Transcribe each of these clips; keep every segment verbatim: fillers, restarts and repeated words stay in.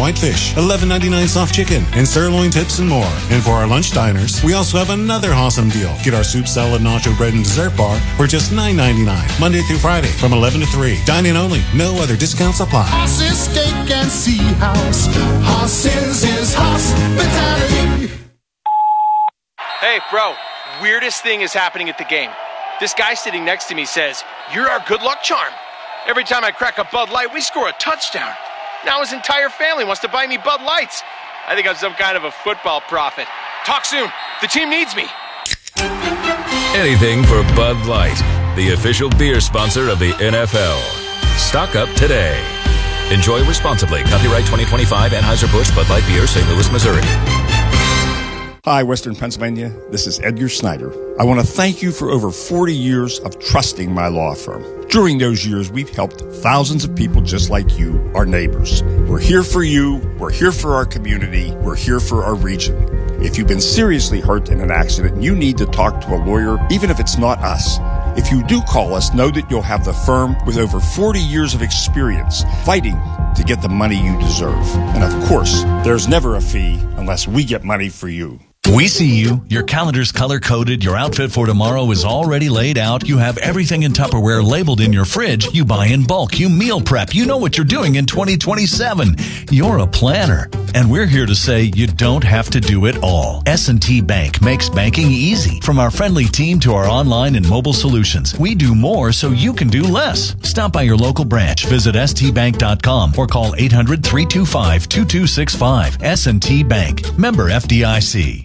whitefish, eleven ninety-nine soft chicken, and sirloin tips and more. And for our lunch diners, we also have another awesome deal. Get our soup, salad, nacho bread, and dessert bar for just nine ninety-nine, Monday through Friday from eleven to three. Dine-in only. No other discounts apply. Hoss's Steak and Sea House. Hoss's is hospitality. Hey, bro, weirdest thing is happening at the game. This guy sitting next to me says, "You're our good luck charm." Every time I crack a Bud Light, we score a touchdown. Now his entire family wants to buy me Bud Lights. I think I'm some kind of a football prophet. Talk soon. The team needs me. Anything for Bud Light, the official beer sponsor of the N F L. Stock up today. Enjoy responsibly. Copyright twenty twenty-five Anheuser-Busch Bud Light Beer, Saint Louis, Missouri. Hi, Western Pennsylvania. This is Edgar Snyder. I want to thank you for over forty years of trusting my law firm. During those years, we've helped thousands of people just like you, our neighbors. We're here for you. We're here for our community. We're here for our region. If you've been seriously hurt in an accident and you need to talk to a lawyer, even if it's not us, if you do call us, know that you'll have the firm with over forty years of experience fighting to get the money you deserve. And of course, there's never a fee unless we get money for you. We see you. Your calendar's color-coded. Your outfit for tomorrow is already laid out. You have everything in Tupperware labeled in your fridge. You buy in bulk. You meal prep. You know what you're doing in twenty twenty-seven. You're a planner. And we're here to say you don't have to do it all. S and T Bank makes banking easy. From our friendly team to our online and mobile solutions, we do more so you can do less. Stop by your local branch. Visit S T bank dot com or call eight hundred, three two five, two two six five. S and T Bank. Member F D I C.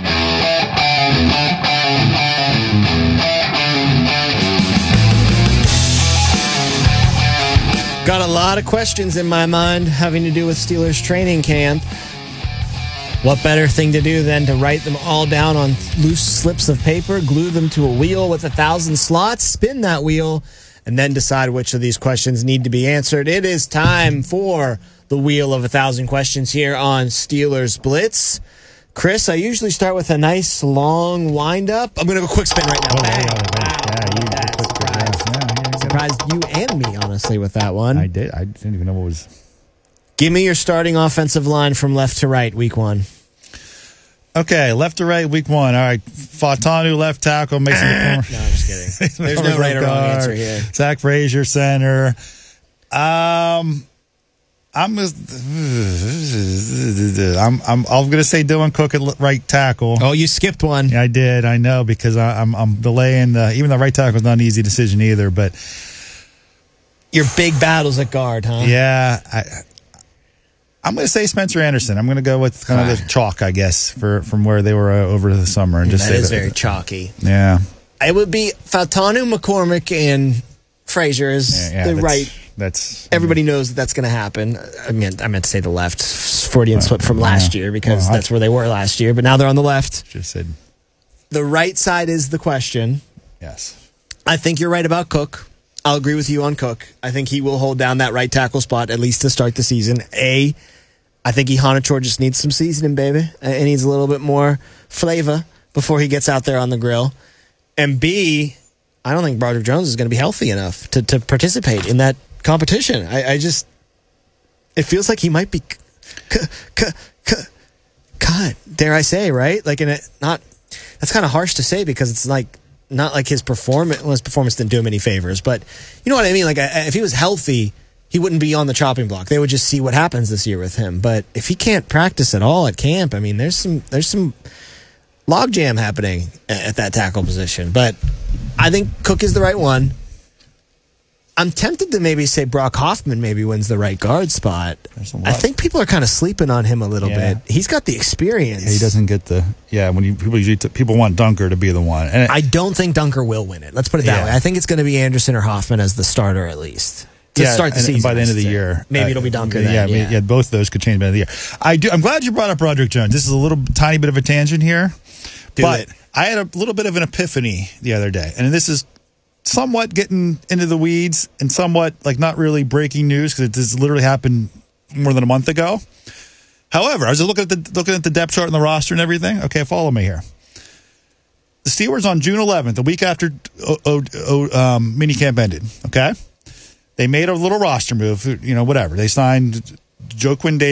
Got a lot of questions in my mind having to do with Steelers training camp. What better thing to do than to write them all down on loose slips of paper, glue them to a wheel with a thousand slots, spin that wheel, and then decide which of these questions need to be answered. It is time for the Wheel of a Thousand Questions here on Steelers Blitz. Chris, I usually start with a nice long wind-up. I'm going to go quick spin right now. Oh, yeah, yeah, you yeah, quick spin. Yeah, yeah, surprised you and me, honestly, with that one. I did. I didn't even know what was. Give me your starting offensive line from left to right, week one. Okay, left to right, week one. All right, Fautanu, left tackle. Mason No, I'm just kidding. There's no right or wrong answer here. Zach Frazier, center. Um, I'm just, I'm I'm I'm gonna say Dylan Cook at right tackle. Oh, you skipped one. Yeah, I did. I know because I, I'm I'm delaying the. Even the right tackle is not an easy decision either. But your big battles at guard, huh? Yeah, I, I'm going to say Spencer Anderson. I'm going to go with kind of the chalk, I guess, for from where they were uh, over the summer, and just that say is that, very chalky. Yeah, it would be Fautanu, McCormick, and Frazier is yeah, yeah, the that's, right. That's everybody knows that that's going to happen. I mean, I meant to say the left. Freudian slip from last yeah. year because well, that's where they were last year, but now they're on the left. Just said the right side is the question. Yes, I think you're right about Cook. I'll agree with you on Cook. I think he will hold down that right tackle spot at least to start the season. A, I think Ihanator just needs some seasoning, baby. It needs a little bit more flavor before he gets out there on the grill. And B, I don't think Broderick Jones is going to be healthy enough to, to participate in that competition. I, I just, it feels like he might be c- c- c- cut, dare I say, right? Like, in a, not, that's kind of harsh to say because it's like, not like his performance, well, his performance didn't do him any favors, but you know what I mean? Like, if he was healthy, he wouldn't be on the chopping block. They would just see what happens this year with him. But if he can't practice at all at camp, I mean, there's some there's some logjam happening at that tackle position. But I think Cook is the right one. I'm tempted to maybe say Brock Hoffman maybe wins the right guard spot. I think people are kind of sleeping on him a little yeah. bit. He's got the experience. Yeah, he doesn't get the yeah. When you people usually t- people want Dunker to be the one, and it, I don't think Dunker will win it. Let's put it that yeah. way. I think it's going to be Anderson or Hoffman as the starter at least. To yeah, start the and season by the end of the say. year, maybe uh, it'll be Dunker. Yeah, then, yeah, yeah, both of those could change by the end of the year. I do. I'm glad you brought up Broderick Jones. This is a little tiny bit of a tangent here, do but it. I had a little bit of an epiphany the other day, and this is somewhat getting into the weeds and somewhat like not really breaking news because it just literally happened more than a month ago. However, I was just looking at the looking at the depth chart and the roster and everything. Okay, follow me here. The Steelers on June eleventh, the week after o- o- o- um, minicamp ended. Okay. They made a little roster move, you know, whatever. They signed Joe Quinn Davis.